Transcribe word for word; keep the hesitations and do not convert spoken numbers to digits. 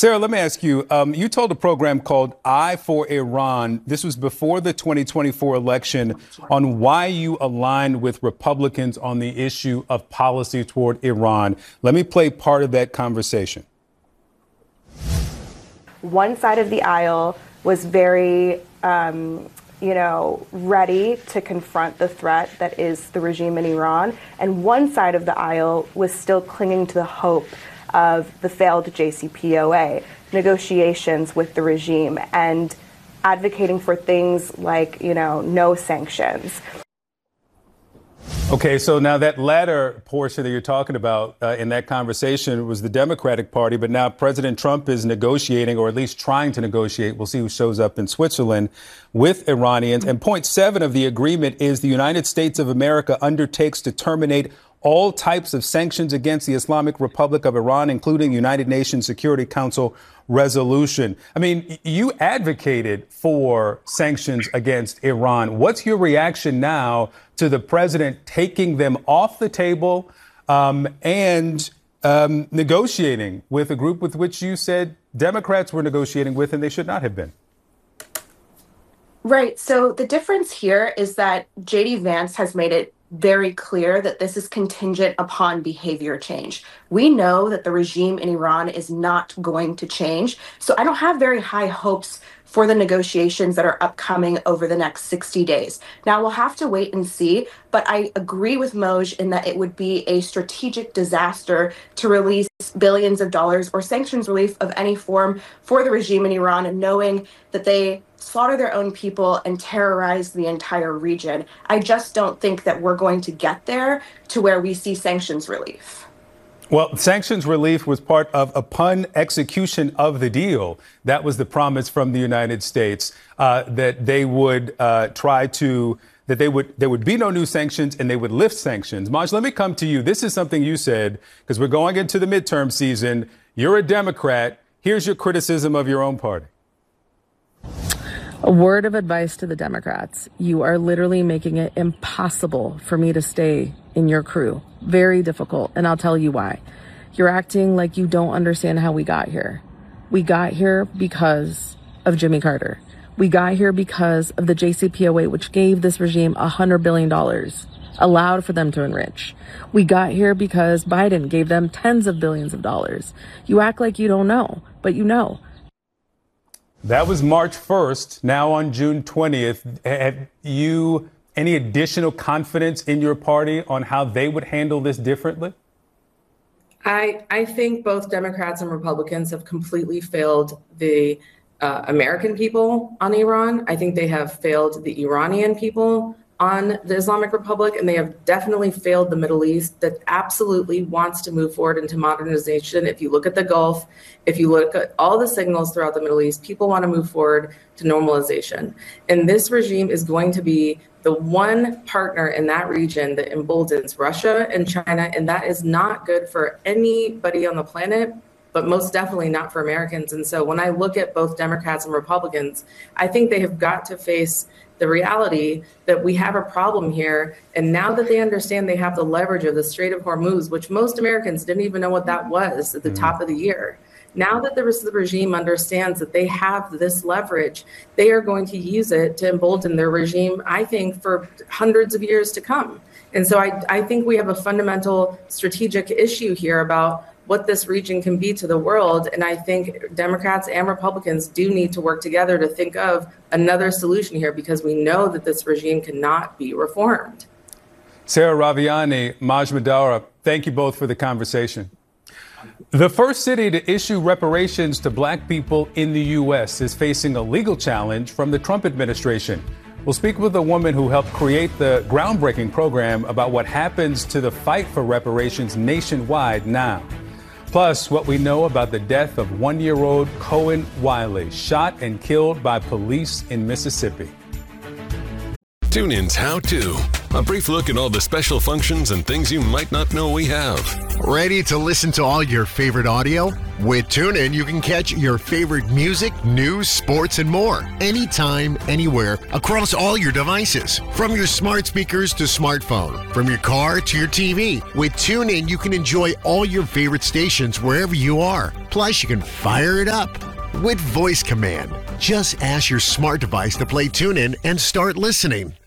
Sarah, let me ask you, um, you told a program called Eye for Iran. This was before the twenty twenty-four election on why you aligned with Republicans on the issue of policy toward Iran. Let me play part of that conversation. One side of the aisle was very, um, you know, ready to confront the threat that is the regime in Iran. And one side of the aisle was still clinging to the hope of the failed J C P O A, negotiations with the regime, and advocating for things like, you know, no sanctions. Okay, so now that latter portion that you're talking about uh, in that conversation was the Democratic Party, but now President Trump is negotiating, or at least trying to negotiate, we'll see who shows up in Switzerland, with Iranians. And point seven of the agreement is the United States of America undertakes to terminate all types of sanctions against the Islamic Republic of Iran, including United Nations Security Council resolution. I mean, you advocated for sanctions against Iran. What's your reaction now to the president taking them off the table um, and um, negotiating with a group with which you said Democrats were negotiating with and they should not have been? Right. So the difference here is that J D Vance has made it very clear that this is contingent upon behavior change. We know that the regime in Iran is not going to change. So I don't have very high hopes for the negotiations that are upcoming over the next sixty days. Now, we'll have to wait and see, but I agree with Moj in that it would be a strategic disaster to release billions of dollars or sanctions relief of any form for the regime in Iran, and knowing that they slaughter their own people and terrorize the entire region. I just don't think that we're going to get there to where we see sanctions relief. Well, sanctions relief was part of, upon execution of the deal, that was the promise from the United States, uh, that they would uh, try to, that they would, there would be no new sanctions and they would lift sanctions. Maj, let me come to you. This is something you said, because we're going into the midterm season. You're a Democrat. Here's your criticism of your own party. A word of advice to the Democrats. You are literally making it impossible for me to stay in your crew. Very difficult. And I'll tell you why. You're acting like you don't understand how we got here. We got here because of Jimmy Carter. We got here because of the J C P O A, which gave this regime one hundred billion dollars, allowed for them to enrich. We got here because Biden gave them tens of billions of dollars. You act like you don't know, but you know. That was March first. Now on June twentieth, have you any additional confidence in your party on how they would handle this differently? I, I think both Democrats and Republicans have completely failed the uh, American people on Iran. I think they have failed the Iranian people on the Islamic Republic, and they have definitely failed the Middle East that absolutely wants to move forward into modernization. If you look at the Gulf, if you look at all the signals throughout the Middle East, people want to move forward to normalization. And this regime is going to be the one partner in that region that emboldens Russia and China, and that is not good for anybody on the planet, but most definitely not for Americans. And so when I look at both Democrats and Republicans, I think they have got to face the reality that we have a problem here. And now that they understand they have the leverage of the Strait of Hormuz, which most Americans didn't even know what that was at the mm. top of the year. Now that the rest of the regime understands that they have this leverage, they are going to use it to embolden their regime, I think, for hundreds of years to come. And so I, I think we have a fundamental strategic issue here about what this region can be to the world. And I think Democrats and Republicans do need to work together to think of another solution here, because we know that this regime cannot be reformed. Sarah Raviani, Maj Madara, thank you both for the conversation. The first city to issue reparations to black people in the U S is facing a legal challenge from the Trump administration. We'll speak with a woman who helped create the groundbreaking program about what happens to the fight for reparations nationwide now. Plus, what we know about the death of one-year-old Cohen Wiley, shot and killed by police in Mississippi. TuneIn's How To. A brief look at all the special functions and things you might not know we have. Ready to listen to all your favorite audio? With TuneIn, you can catch your favorite music, news, sports, and more anytime, anywhere across all your devices. From your smart speakers to smartphone, from your car to your T V. With TuneIn, you can enjoy all your favorite stations wherever you are. Plus, you can fire it up with voice command. Just ask your smart device to play TuneIn and start listening.